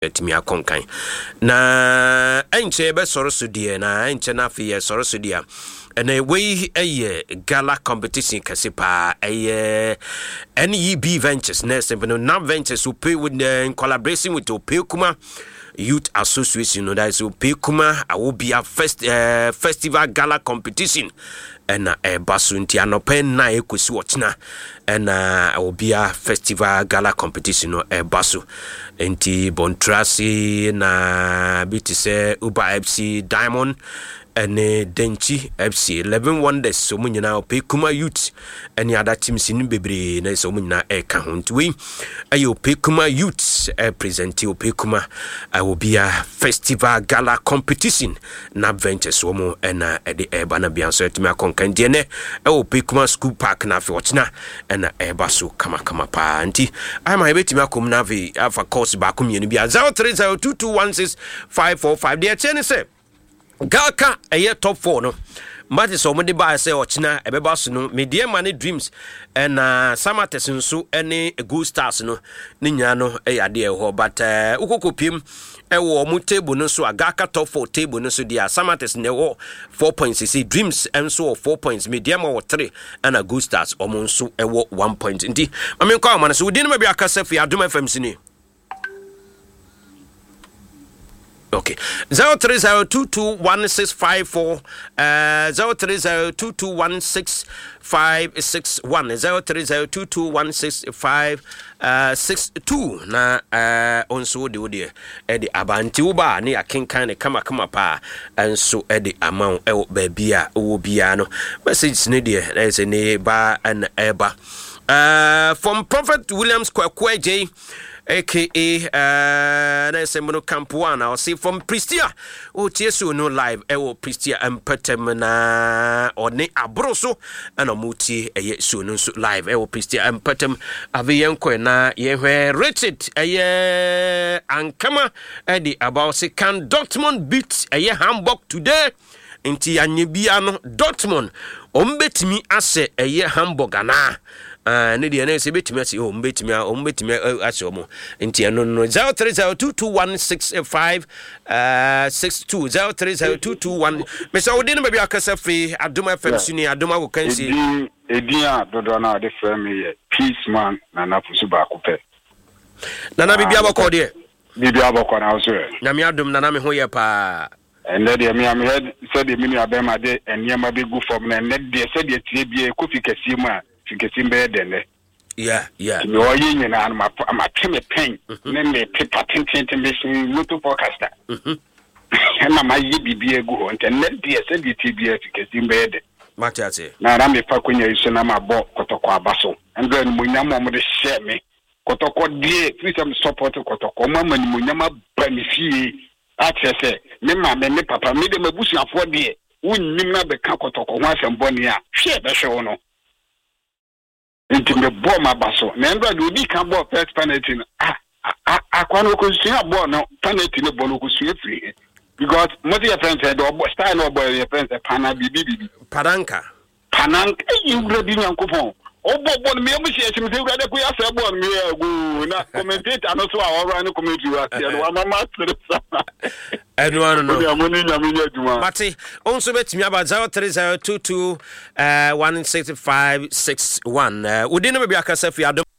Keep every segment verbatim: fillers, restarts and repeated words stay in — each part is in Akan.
etimi akonkan na enche be soro so die na enche na afi ye soro so dia ene we eye gala competition kasipa eye N E B Ventures na sembo na ventures who pay with uh, in collaboration with Opekuma Youth Association, no, that is Opekuma Awobia Fest uh, Festival Gala Competition and uh, basunti anopen na ekusi watchna and uh, Awobia Festival Gala Competition no e basu enti Bontrasi na bitise Uba F C Diamond and Denchi F C eleven Wonders so munyina Opekuma Youth any other teams in bebre na so munyina e ka hontwi ayo Opekuma Youth e present Opekuma Awobia Festival Gala Competition na ventures wo mo na e de e ba na bia so etimi akonkan de ne e Opekuma School Park na fe ochina na e ba so kama kama pa anti ai ma betimi akom na ve afa course ba kom yenu bia zero three zero two two one six five four five de chene se Galka a top four no. Mati so mo de ba say ochina ebeba so no media money dreams and uh Samates so any good stars no ni nya no e ade e ho but uh ukokopiem e wo mo table no so Galka top four table no so dia Samates ne wo four points see dreams and so four points media mo three and a good stars omo so e wo one point ndi mame kwa man so wodi no be akasa fi Adom F M sini. Okay, zero three zero two two one six five four, uh, zero three zero two two one six five six one, zero three zero two two one six five uh six two. Na uh onso de odi e de abanti uba ne akenkan ne kama kama pa enso e de amount e ba bia wo bia no message ne de na se ne ba an eba uh from Prophet Williams Kwakwaje aka uh na sembo Kampuana or see from Pristia o tieso no live e wo Pristia empatem na one abroso ana muti eye so no so live e wo Pristia empatem ave yenko na ye hwe Richard eye ankama e di about say can Dortmund beat eye Hamburg today inti anye bia no Dortmund ombetimi ase eye Hamburg ana Uh, ne dia na se betimi ase o mbetimi o mbetimi ase o mo nti no no zero three zero two two one six five six two zero three zero two two one Mister Odin be akasa free Adom F M suni Adom go kansi edin a dodo na de frame ye peace man na na fusu ba ko pe na na bibia bako de bibia bako na so na mi Adom na na me ho ye pa and then me am head said the mini abema de eniema be go from na net de said the tie bia kofi kesi mu a Simbe dene. Yeah, yeah. No yin na ma ma teme pen. Ne me paper ten ten mission moto forecaster. Mhm. Na ma yi bibie egu ho nte ne de se de tibia Simbe de. Matiate. Na na me fa kwanya iso na ma bo kotoko abaso. Ndo ni munya mo mo de share me. Kotoko die, please am support kotoko mama ni munya ma ba mi fie. Atese, me ma me ne papa me de mabusu afo de. Wunnim na be ka kotoko ho asem a. Hwe be hwe no. Inti me bo ma baso na ndo de odi kan bo first penalty ah akwa no ko sua bo no penalty ne bo no ko sua free because moti ya friend said do style no boy ya friend pana bibi bibi paranka pananka e wura bi nyankopon o bo bo me mu hie chim se wura de ko ya se bo me agu na commentator no so a wura ne commentary wa se no mama stresa Edward no. Ya moni nyame nya djuma. Mati, onso betimi aba zero three zero two two one six five six one. Uh wodi no be akasa fi Adom.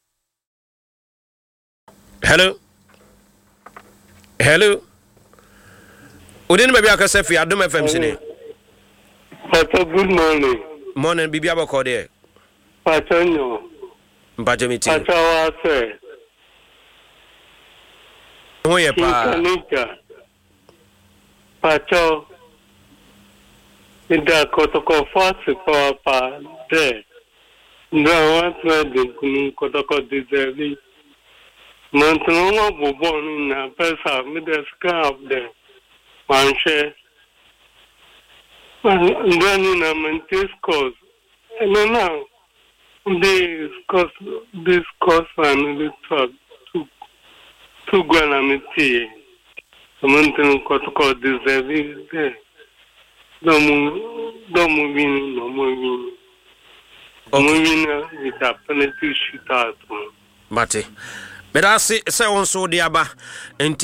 Hello. Hello. Wodi no be akasa fi Adom F M sini. Pato, good morning. Morning bibi abako de. Pato no. Mbaje miti. Pato wa se. Oye pa. Pacho, ida kotoko fasi pa pa de. Nda watu de kunu kotoko deservi. Mantuno buboni na pesa mide scrap de. Manche. Nda ni na mentis cause. No no. This cause this cause and this talk to to gwana miti. Mantuno kotoko deservi de. Domu domu vini domu vini. Domu vini ita penalty shoot out. Mate. But I say, say on so the aba.